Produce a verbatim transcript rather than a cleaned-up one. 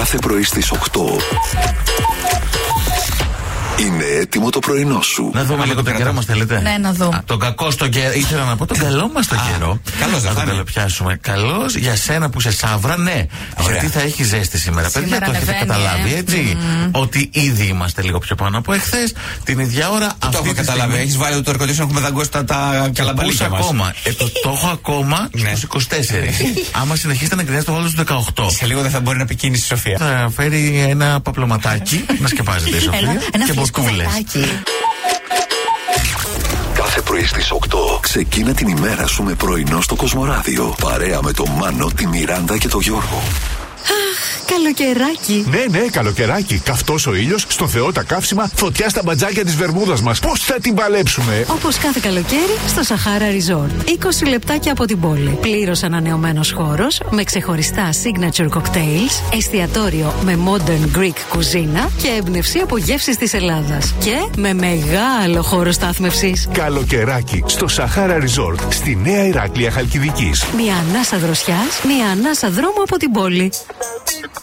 Κάθε πρωί στις οκτώ. Είναι έτοιμο το πρωινό σου. Να δούμε λίγο τον καιρό μας, θέλετε. Ναι, να δούμε. Α, τον κακό στο καιρό. Ήθελα να πω τον καλό μας τον καιρό. Καλώς δεν θα θα τον είναι. καλοπιάσουμε. Καλώς για σένα που σε σαύρα, ναι. Ωραία. Γιατί θα έχει ζέστη σήμερα. Σήμερα Παιδιά, το έχετε ανεβαίνει, καταλάβει, ε. έτσι. Mm. Ότι ήδη είμαστε λίγο πιο πάνω από εχθές. Την ίδια ώρα. Το αυτή έχω τη καταλάβει. στιγμή- Έχει βάλει το air conditioner, έχουμε δαγκώσει τα, τα Πούς καλαμπαλίκια μας. ακόμα. Ε, το, το έχω ακόμα Ναι. στους είκοσι τέσσερα. Άμα συνεχίσετε να γκρινιάζετε, το βάλω στους δεκαοκτώ. Σε λίγο δεν θα μπορεί να πει κίνηση η Σοφία. Θα φέρει ένα παπλωματάκι να σκεπάζεται η Σοφία. Ένα, ένα και μποτούλες. φλισκουδάκι. Κάθε πρωί στις οκτώ. Ξεκίνα την ημέρα σου με πρωινό στο Κοσμοράδιο. Παρέα με τον Μάνο, τη Μιράντα και τον Γιώργο. Καλοκαιράκι. Ναι, ναι, καλοκαιράκι. Καυτός ο ήλιος, στο Θεό τα καύσιμα, φωτιά στα μπατζάκια της βερμούδας μας. Πώς θα την παλέψουμε? Όπως κάθε καλοκαίρι στο Σαχάρα Resort. είκοσι λεπτάκια από την πόλη. Πλήρως ανανεωμένος χώρος με ξεχωριστά signature cocktails, εστιατόριο με modern Greek κουζίνα και έμπνευση από γεύσεις της Ελλάδας. Και με μεγάλο χώρο στάθμευσης. Καλοκαιράκι στο Σαχάρα Resort, στη Νέα Ηράκλεια Χαλκιδικής. Μια ανάσα δροσιάς, μια ανάσα δρόμου από την πόλη.